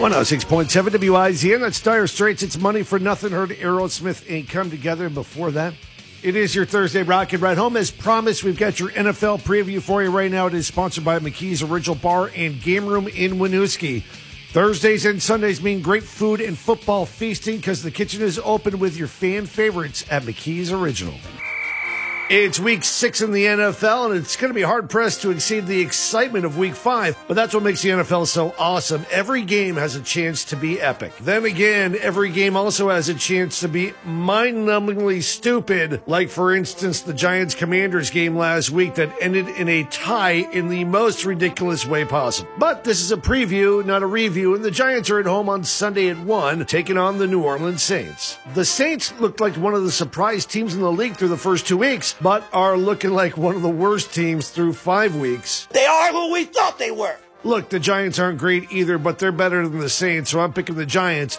106.7 WIZN. That's Dire Straits. It's Money for Nothing. Heard Aerosmith ain't come together. And before that, it is your Thursday Rocket Ride Home. As promised, we've got your NFL preview for you right now. It is sponsored by McKee's Original Bar and Game Room in Winooski. Thursdays and Sundays mean great food and football feasting because the kitchen is open with your fan favorites at McKee's Original. It's week 6 in the NFL, and it's going to be hard-pressed to exceed the excitement of week 5, but that's what makes the NFL so awesome. Every game has a chance to be epic. Then again, every game also has a chance to be mind-numbingly stupid, like, for instance, the Giants-Commanders game last week that ended in a tie in the most ridiculous way possible. But this is a preview, not a review, and the Giants are at home on Sunday at 1, taking on the New Orleans Saints. The Saints looked like one of the surprise teams in the league through the first 2 weeks, but are looking like one of the worst teams through 5 weeks. They are who we thought they were. Look, the Giants aren't great either, but they're better than the Saints, so I'm picking the Giants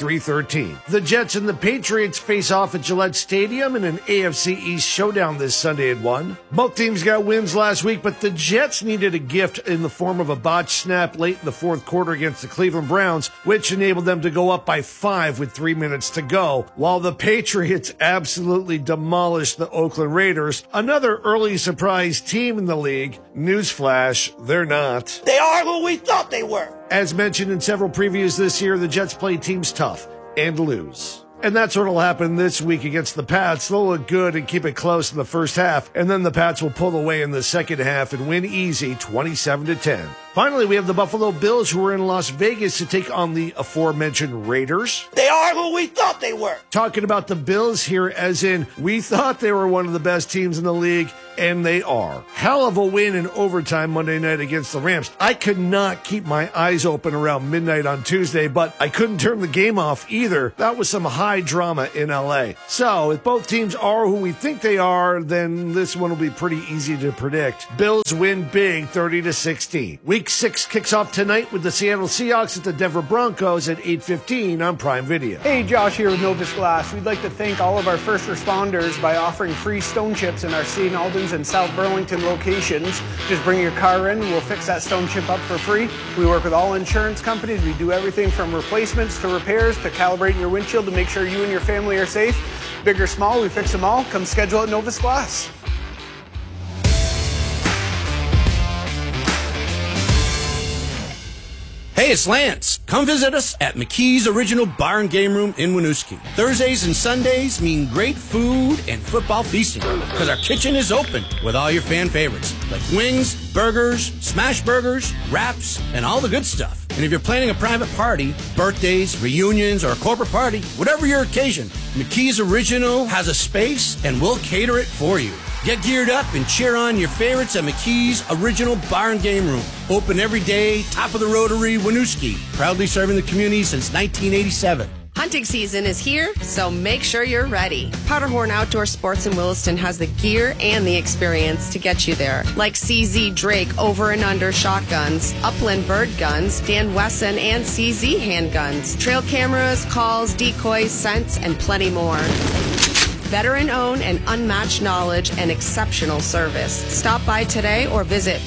23-13. The Jets and the Patriots face off at Gillette Stadium in an AFC East showdown this Sunday at 1. Both teams got wins last week, but the Jets needed a gift in the form of a botched snap late in the fourth quarter against the Cleveland Browns, which enabled them to go up by 5 with 3 minutes to go, while the Patriots absolutely demolished the Oakland Raiders, another early surprise team in the league. Newsflash, they're not. They are who we thought they were. As mentioned in several previews this year, the Jets play teams tough and lose. And that's what will happen this week against the Pats. They'll look good and keep it close in the first half, and then the Pats will pull away in the second half and win easy 27-10. Finally, we have the Buffalo Bills, who are in Las Vegas to take on the aforementioned Raiders. They are who we thought they were. Talking about the Bills here as in we thought they were one of the best teams in the league, and they are. Hell of a win in overtime Monday night against the Rams. I could not keep my eyes open around midnight on Tuesday, but I couldn't turn the game off either. That was some high drama in LA. So, if both teams are who we think they are, then this one will be pretty easy to predict. Bills win big 30-16. Week 6 kicks off tonight with the Seattle Seahawks at the Denver Broncos at 8:15 on Prime Video. Hey, Josh here with Novus Glass. We'd like to thank all of our first responders by offering free stone chips in our St. Albans and South Burlington locations. Just bring your car in and we'll fix that stone chip up for free. We work with all insurance companies. We do everything from replacements to repairs to calibrating your windshield to make sure you and your family are safe. Big or small, we fix them all. Come schedule at Novus Glass. Hey, it's Lance. Come visit us at McKee's Original Bar and Game Room in Winooski. Thursdays and Sundays mean great food and football feasting because our kitchen is open with all your fan favorites like wings, burgers, smash burgers, wraps, and all the good stuff. And if you're planning a private party, birthdays, reunions, or a corporate party, whatever your occasion, McKee's Original has a space and we'll cater it for you. Get geared up and cheer on your favorites at McKee's Original Bar and Game Room. Open every day, top of the Rotary, Winooski. Proudly serving the community since 1987. Hunting season is here, so make sure you're ready. Powderhorn Outdoor Sports in Williston has the gear and the experience to get you there. Like CZ Drake over and under shotguns, Upland Bird guns, Dan Wesson and CZ handguns, trail cameras, calls, decoys, scents, and plenty more. Veteran-owned and unmatched knowledge and exceptional service. Stop by today or visit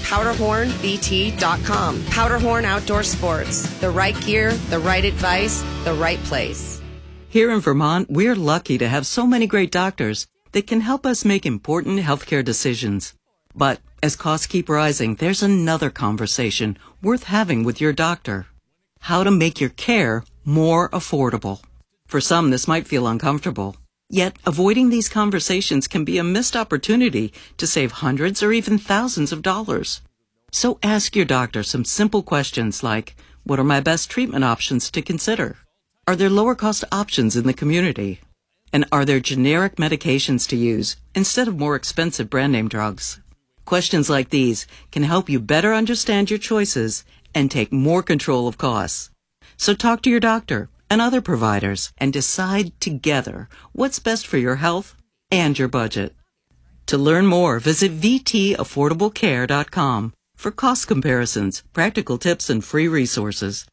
powderhornbt.com. Powderhorn Outdoor Sports. The right gear, the right advice, the right place. Here in Vermont, we're lucky to have so many great doctors that can help us make important healthcare decisions. But as costs keep rising, there's another conversation worth having with your doctor. How to make your care more affordable. For some, this might feel uncomfortable. Yet, avoiding these conversations can be a missed opportunity to save hundreds or even thousands of dollars. So ask your doctor some simple questions like, what are my best treatment options to consider? Are there lower cost options in the community? And are there generic medications to use instead of more expensive brand name drugs? Questions like these can help you better understand your choices and take more control of costs. So talk to your doctor and other providers and decide together what's best for your health and your budget. To learn more, visit vtaffordablecare.com for cost comparisons, practical tips, and free resources.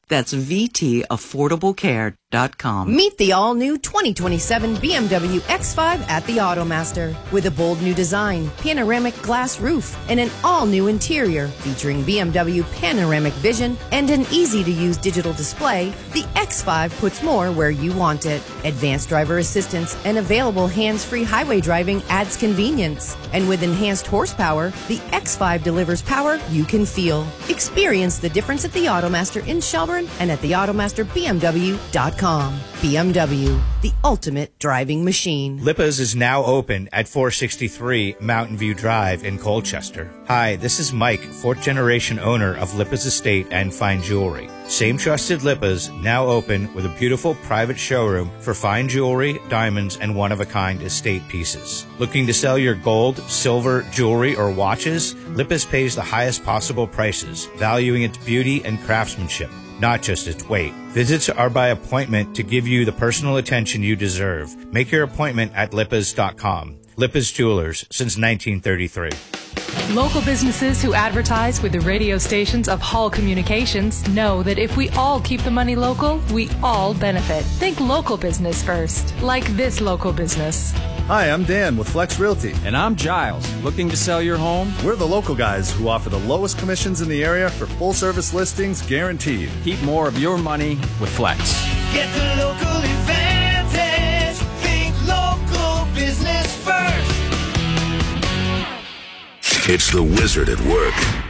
That's VTAffordablecare.com. Meet the all-new 2027 BMW X5 at the Automaster. With a bold new design, panoramic glass roof, and an all-new interior featuring BMW Panoramic Vision and an easy-to-use digital display, the X5 puts more where you want it. Advanced driver assistance and available hands-free highway driving adds convenience. And with enhanced horsepower, the X5 delivers power you can feel. Experience the difference at the Automaster in Shelburne and at theautomasterbmw.com. BMW, the ultimate driving machine. Lipa's is now open at 463 Mountain View Drive in Colchester. Hi, this is Mike, 4th generation owner of Lipa's Estate and Fine Jewelry. Same trusted Lipa's, now open with a beautiful private showroom for fine jewelry, diamonds, and one-of-a-kind estate pieces. Looking to sell your gold, silver, jewelry, or watches? Lipa's pays the highest possible prices, valuing its beauty and craftsmanship, not just its weight. Visits are by appointment to give you the personal attention you deserve. Make your appointment at lipas.com. Lipas Jewelers since 1933. Local businesses who advertise with the radio stations of Hall Communications know that if we all keep the money local, we all benefit. Think local business first, like this local business. Hi, I'm Dan with Flex Realty. And I'm Giles. Looking to sell your home? We're the local guys who offer the lowest commissions in the area for full-service listings guaranteed. Keep more of your money with Flex. Get the local advantage. Think local business first. It's the Wizard at work.